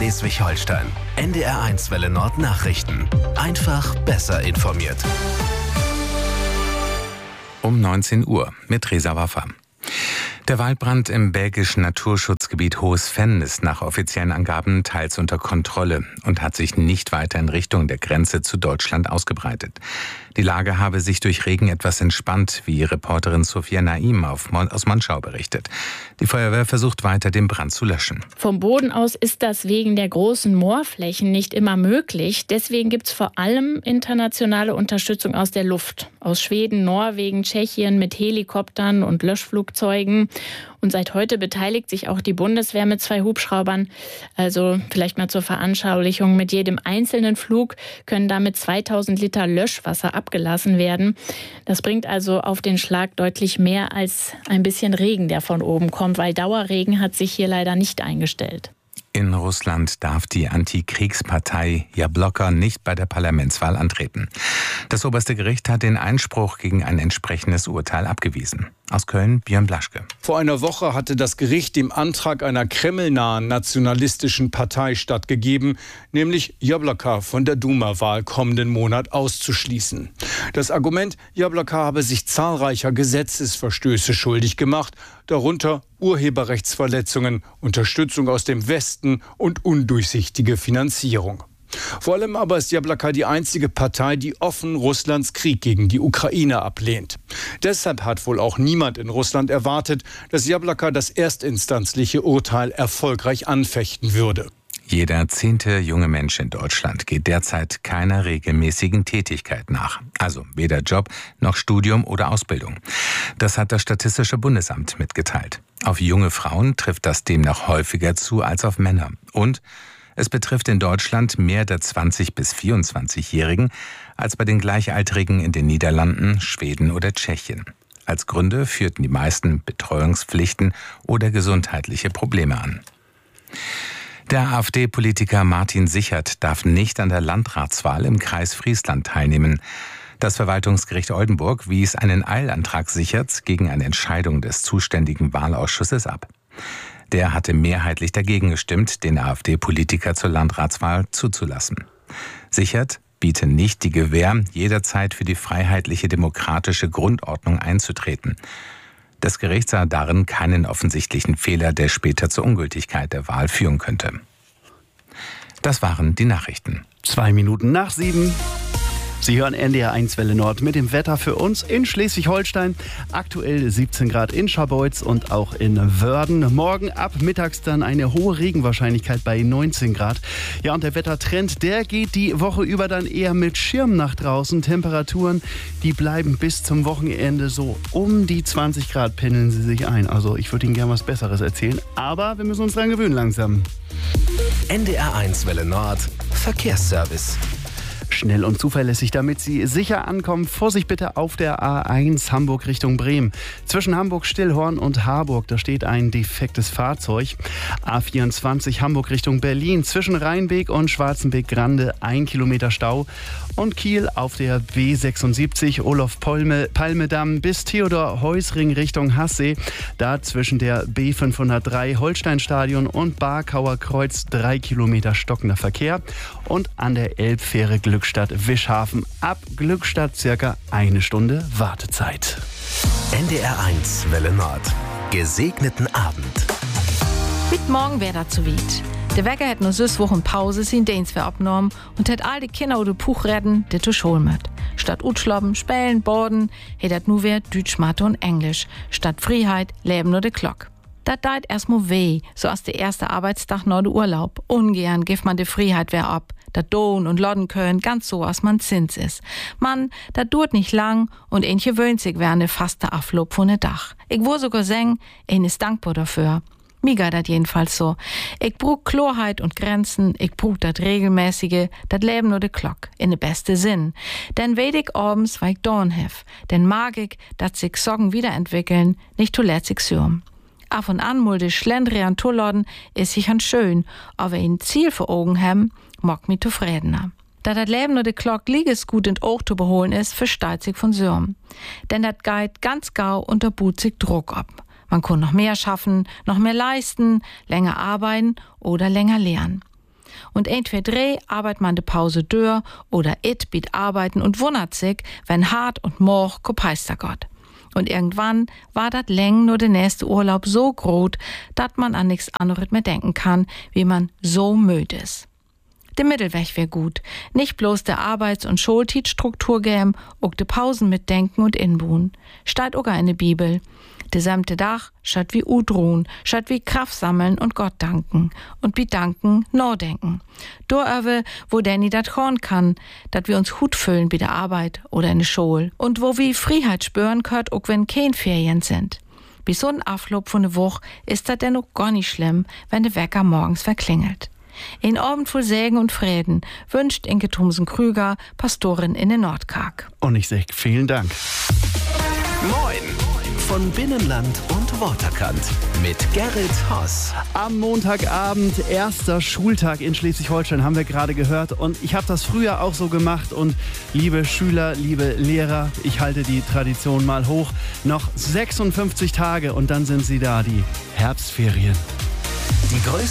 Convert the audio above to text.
Schleswig-Holstein. NDR1 Welle Nord Nachrichten. Einfach besser informiert. Um 19 Uhr mit Resa Waffa. Der Waldbrand im belgischen Naturschutzgebiet Hohes Venn ist nach offiziellen Angaben teils unter Kontrolle und hat sich nicht weiter in Richtung der Grenze zu Deutschland ausgebreitet. Die Lage habe sich durch Regen etwas entspannt, wie Reporterin Sophia Naim aus Monschau berichtet. Die Feuerwehr versucht weiter, den Brand zu löschen. Vom Boden aus ist das wegen der großen Moorflächen nicht immer möglich. Deswegen gibt es vor allem internationale Unterstützung aus der Luft. Aus Schweden, Norwegen, Tschechien mit Helikoptern und Löschflugzeugen. Und seit heute beteiligt sich auch die Bundeswehr mit 2 Hubschraubern. Also vielleicht mal zur Veranschaulichung. Mit jedem einzelnen Flug können damit 2000 Liter Löschwasser abgelassen werden. Das bringt also auf den Schlag deutlich mehr als ein bisschen Regen, der von oben kommt, weil Dauerregen hat sich hier leider nicht eingestellt. In Russland darf die Antikriegspartei Jabloko nicht bei der Parlamentswahl antreten. Das oberste Gericht hat den Einspruch gegen ein entsprechendes Urteil abgewiesen. Aus Köln, Björn Blaschke. Vor einer Woche hatte das Gericht dem Antrag einer kremlnahen nationalistischen Partei stattgegeben, nämlich Jabloko von der Duma-Wahl kommenden Monat auszuschließen. Das Argument, Jabloko habe sich zahlreicher Gesetzesverstöße schuldig gemacht, darunter Urheberrechtsverletzungen, Unterstützung aus dem Westen und undurchsichtige Finanzierung. Vor allem aber ist Jabloko die einzige Partei, die offen Russlands Krieg gegen die Ukraine ablehnt. Deshalb hat wohl auch niemand in Russland erwartet, dass Jabloko das erstinstanzliche Urteil erfolgreich anfechten würde. Jeder 10. junge Mensch in Deutschland geht derzeit keiner regelmäßigen Tätigkeit nach. Also weder Job noch Studium oder Ausbildung. Das hat das Statistische Bundesamt mitgeteilt. Auf junge Frauen trifft das demnach häufiger zu als auf Männer. Und es betrifft in Deutschland mehr der 20- bis 24-Jährigen als bei den Gleichaltrigen in den Niederlanden, Schweden oder Tschechien. Als Gründe führten die meisten Betreuungspflichten oder gesundheitliche Probleme an. Der AfD-Politiker Martin Sichert darf nicht an der Landratswahl im Kreis Friesland teilnehmen. Das Verwaltungsgericht Oldenburg wies einen Eilantrag Sicherts gegen eine Entscheidung des zuständigen Wahlausschusses ab. Der hatte mehrheitlich dagegen gestimmt, den AfD-Politiker zur Landratswahl zuzulassen. Sichert biete nicht die Gewähr, jederzeit für die freiheitliche demokratische Grundordnung einzutreten. Das Gericht sah darin keinen offensichtlichen Fehler, der später zur Ungültigkeit der Wahl führen könnte. Das waren die Nachrichten. 7:02. Sie hören NDR1 Welle Nord mit dem Wetter für uns in Schleswig-Holstein. Aktuell 17 Grad in Scharbeutz und auch in Wörden. Morgen ab mittags dann eine hohe Regenwahrscheinlichkeit bei 19 Grad. Ja, und der Wettertrend, der geht die Woche über dann eher mit Schirm nach draußen. Temperaturen, die bleiben bis zum Wochenende so um die 20 Grad, pendeln sie sich ein. Also ich würde Ihnen gerne was Besseres erzählen, aber wir müssen uns dran gewöhnen langsam. NDR1 Welle Nord Verkehrsservice. Schnell und zuverlässig, damit Sie sicher ankommen. Vorsicht bitte auf der A1 Hamburg Richtung Bremen. Zwischen Hamburg-Stillhorn und Harburg, da steht ein defektes Fahrzeug. A24 Hamburg Richtung Berlin. Zwischen Rheinbeek und Schwarzenbeek-Grande 1 Kilometer Stau. Und Kiel auf der B76 Olof-Palme-Damm bis Theodor-Heusring Richtung Hassee. Da zwischen der B503 Holsteinstadion und Barkauer Kreuz 3 Kilometer stockender Verkehr. Und an der Elbfähre Glückstadt-Wischhafen ab Glückstadt circa 1 Stunde Wartezeit. NDR1 Welle Nord. Gesegneten Abend. Mit morgen wäre das zu weit. Der Wecker hat nur 6 Wochen Pause, sein Dienst wäre abgenommen und hat all die Kinder oder Puch retten, die zur Schule mit. Statt Utschloppen, Spellen, Borden, hat nur wer Deutsch, Mathe und Englisch. Statt Freiheit, Leben nur de Glock. Das deit erstmal weh, so als der erste Arbeitstag nach der Urlaub. Ungern gibt man die Freiheit wer ab. Dat Dohn und Lodden können, ganz so, als man Zins ist. Mann, dat dauert nicht lang und ein gewöhnt sich während der faste Aflob von ne Dach. Ich wo sogar sagen, ein ist dankbar dafür. Mir geht dat jedenfalls so. Ich brauch Klarheit und Grenzen, ich brauch dat Regelmäßige, dat Leben nur de Glock, in de beste Sinn. Denn weet ich abends, weil ich Dorn hef. Denn mag ich, dat sich Sorgen wiederentwickeln, nicht zuletzt sich sürm. Af und an mulde Schlendrian Tullorden ist sicher schön, aber ein Ziel vor Augen hem, mag mich zufriedener. Da das Leben nur de Glock lieges gut in Oog zu beholen ist, versteht sich von Sürm. Denn dat geht ganz gau und da boot sich Druck ab. Man kann noch mehr schaffen, noch mehr leisten, länger arbeiten oder länger lernen. Und 1, 2, 3 arbeitet man de Pause dör oder it biet arbeiten und wundert sich, wenn hart und morg kopeister Gott. Und irgendwann war dat läng nur der nächste Urlaub so groß, dat man an nichts anderes mehr denken kann, wie man so müde ist. Der Mittelweg wär gut. Nicht bloß der Arbeits- und Schultietstruktur gäm, auch de Pausen mitdenken und inbuhen. Steht auch in der Bibel. De samte Dach statt wie Udruhen, statt wie Kraft sammeln und Gott danken. Und wie danken, no denken. Doröwe, wo Danny dat horn kann, dat wir uns Hut füllen bei der Arbeit oder in der Schule. Und wo wir Freiheit spüren könnt, auch wenn kein Ferien sind. Bis so ein Aflob von der Woche ist dat denn auch gar nicht schlimm, wenn der Wecker morgens verklingelt. Ein Abend voll Sägen und Frieden wünscht Inke Thomsen-Krüger, Pastorin in den Nordkark. Und ich sag vielen Dank. Moin von Binnenland und Waterkant mit Gerrit Hoss. Am Montagabend, erster Schultag in Schleswig-Holstein, haben wir gerade gehört. Und ich habe das früher auch so gemacht. Und liebe Schüler, liebe Lehrer, ich halte die Tradition mal hoch. Noch 56 Tage und dann sind sie da, die Herbstferien. Die größte